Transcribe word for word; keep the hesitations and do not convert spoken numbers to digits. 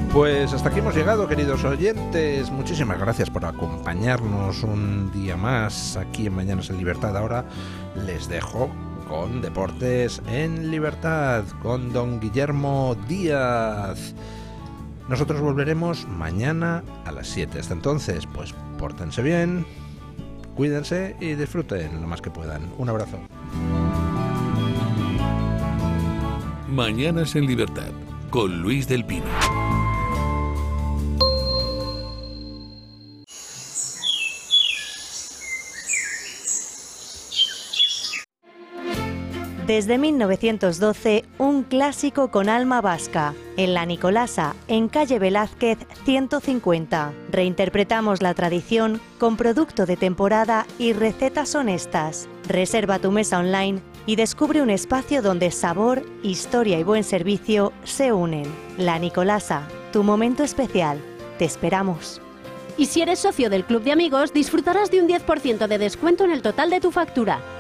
Pues hasta aquí hemos llegado, queridos oyentes. Muchísimas gracias por acompañarnos un día más aquí en Mañanas en Libertad. Ahora les dejo con Deportes en Libertad, con don Guillermo Díaz. Nosotros volveremos mañana a las siete. Hasta entonces, pues pórtense bien, cuídense y disfruten lo más que puedan. Un abrazo. Mañanas en Libertad, con Luis del Pino. Desde mil novecientos doce, un clásico con alma vasca. En La Nicolasa, en calle Velázquez ciento cincuenta. Reinterpretamos la tradición con producto de temporada y recetas honestas. Reserva tu mesa online y descubre un espacio donde sabor, historia y buen servicio se unen. La Nicolasa, tu momento especial. Te esperamos. Y si eres socio del Club de Amigos, disfrutarás de un diez por ciento de descuento en el total de tu factura.